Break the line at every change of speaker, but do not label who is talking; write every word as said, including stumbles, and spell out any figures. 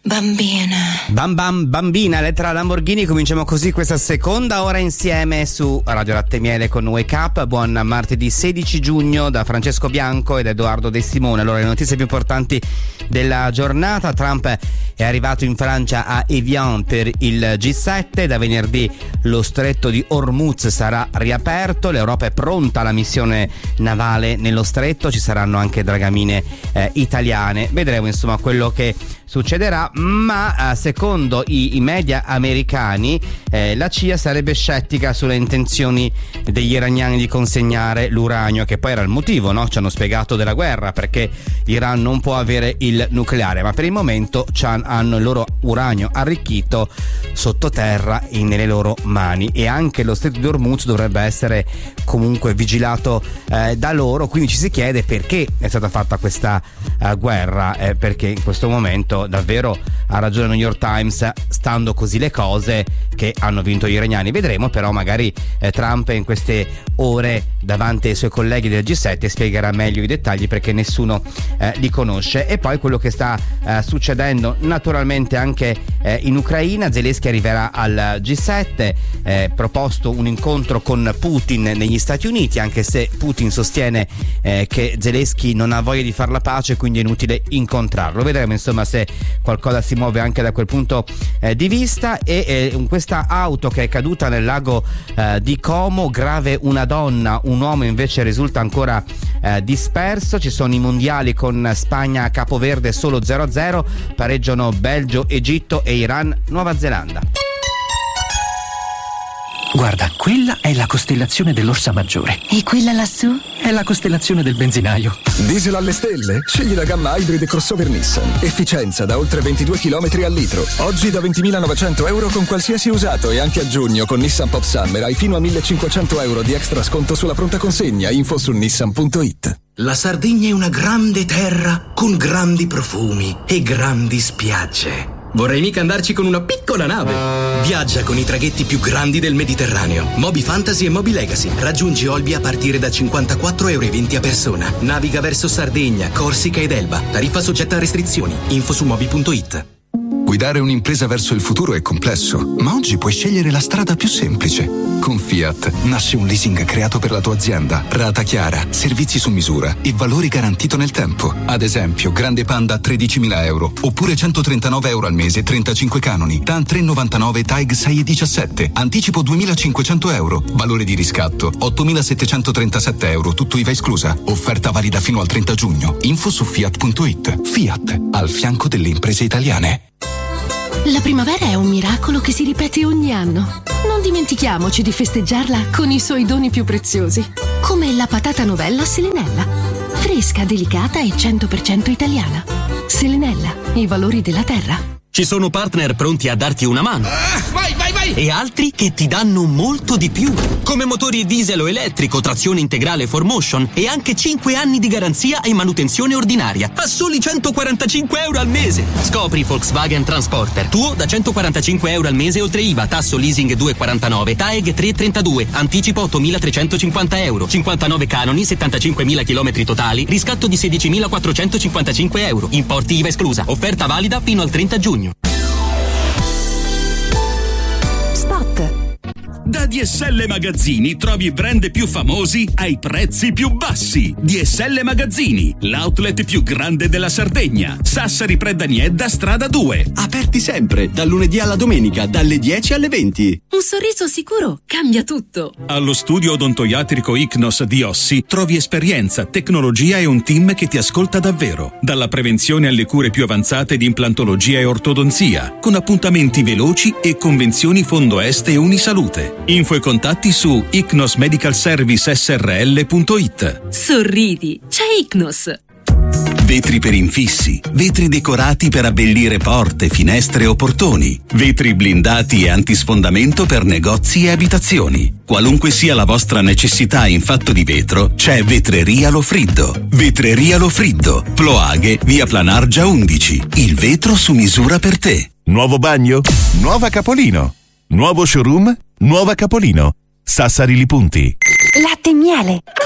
Bambina.
Bam bam bambina, lettera Lamborghini. Cominciamo così questa seconda ora insieme su Radio Latte e Miele con Wake Up. Buon martedì sedici giugno da Francesco Bianco ed Edoardo De Simone. Allora, le notizie più importanti della giornata: Trump è arrivato in Francia a Evian per il G sette. Da venerdì lo stretto di Hormuz sarà riaperto. L'Europa è pronta alla missione navale nello stretto. Ci saranno anche dragamine eh, italiane. Vedremo insomma quello che succederà, ma eh, secondo i, i media americani eh, la C I A sarebbe scettica sulle intenzioni degli iraniani di consegnare l'uranio, che poi era il motivo, no? Ci hanno spiegato della guerra, perché l'Iran non può avere il nucleare, ma per il momento hanno il loro uranio arricchito sottoterra nelle loro mani, e anche lo stretto di Hormuz dovrebbe essere comunque vigilato eh, da loro. Quindi ci si chiede perché è stata fatta questa eh, guerra, eh, perché in questo momento davvero ha ragione il New York Times, stando così le cose, che hanno vinto gli iraniani. Vedremo, però magari eh, Trump in queste ore davanti ai suoi colleghi del G sette spiegherà meglio i dettagli, perché nessuno eh, li conosce. E poi quello che sta eh, succedendo naturalmente anche eh, in Ucraina. Zelensky arriverà al G sette, eh, proposto un incontro con Putin negli Stati Uniti, anche se Putin sostiene eh, che Zelensky non ha voglia di fare la pace, quindi è inutile incontrarlo. Vedremo insomma se qualcosa si muove anche da quel punto eh, di vista. E eh, questa auto che è caduta nel lago eh, di Como, grave una donna, un uomo invece risulta ancora eh, disperso. Ci sono i mondiali con Spagna a Capoverde solo zero a zero, pareggiano Belgio, Egitto e Iran, Nuova Zelanda.
Guarda, quella è la costellazione dell'Orsa Maggiore.
E quella lassù?
È la costellazione del benzinaio.
Diesel alle stelle? Scegli la gamma Hybrid e crossover Nissan. Efficienza da oltre ventidue chilometri al litro. Oggi da ventimilanovecento euro con qualsiasi usato, e anche a giugno con Nissan Pop Summer hai fino a millecinquecento euro di extra sconto sulla pronta consegna. Info su nissan punto it.
La Sardegna è una grande terra con grandi profumi e grandi spiagge. Vorrei mica andarci con una piccola nave. Viaggia con i traghetti più grandi del Mediterraneo. Moby Fantasy e Moby Legacy. Raggiungi Olbia a partire da cinquantaquattro euro e venti a persona. Naviga verso Sardegna, Corsica ed Elba. Tariffa soggetta a restrizioni. Info su moby punto it.
Guidare un'impresa verso il futuro è complesso, ma oggi puoi scegliere la strada più semplice. Con Fiat nasce un leasing creato per la tua azienda, rata chiara, servizi su misura e valori garantito nel tempo. Ad esempio, Grande Panda a tredicimila euro, oppure centotrentanove euro al mese, trentacinque canoni. TAN tre virgola novantanove, TAG sei virgola diciassette, anticipo duemilacinquecento euro, valore di riscatto ottomilasettecentotrentasette euro, tutto I V A esclusa. Offerta valida fino al trenta giugno. Info su fiat punto it. Fiat, al fianco delle imprese italiane.
La primavera è un miracolo che si ripete ogni anno. Non dimentichiamoci di festeggiarla con i suoi doni più preziosi, come la patata novella Selenella. Fresca, delicata e cento per cento italiana. Selenella, i valori della terra.
Ci sono partner pronti a darti una mano.
Ah, vai, vai, vai!
E altri che ti danno molto di più. Come motori diesel o elettrico, trazione integrale four motion e anche cinque anni di garanzia e manutenzione ordinaria a soli centoquarantacinque euro al mese. Scopri Volkswagen Transporter, tuo da centoquarantacinque euro al mese oltre I V A, tasso leasing due virgola quarantanove, TAEG tre virgola trentadue, anticipo ottomilatrecentocinquanta euro, cinquantanove canoni, settantacinquemila chilometri totali, riscatto di sedicimilaquattrocentocinquantacinque euro, importi I V A esclusa, offerta valida fino al trenta giugno.
Da D S L Magazzini trovi i brand più famosi ai prezzi più bassi. D S L Magazzini, l'outlet più grande della Sardegna. Sassari Predaniedda, strada due.
Aperti sempre, dal lunedì alla domenica, dalle dieci alle venti.
Un sorriso sicuro cambia tutto.
Allo studio odontoiatrico Icnos di Ossi trovi esperienza, tecnologia e un team che ti ascolta davvero. Dalla prevenzione alle cure più avanzate di implantologia e ortodonzia, con appuntamenti veloci e convenzioni Fondo Est e Unisalute. Info e contatti su icnos medical service s r l punto it.
Sorridi, c'è Icnos.
Vetri per infissi, vetri decorati per abbellire porte, finestre o portoni, vetri blindati e antisfondamento per negozi e abitazioni. Qualunque sia la vostra necessità in fatto di vetro, c'è Vetreria Lofriddo. Vetreria Lofriddo, Ploaghe, via Planargia undici. Il vetro su misura per te.
Nuovo bagno? Nuova Capolino. Nuovo showroom? Nuova Capolino. Sassari Li Punti.
Latte e miele.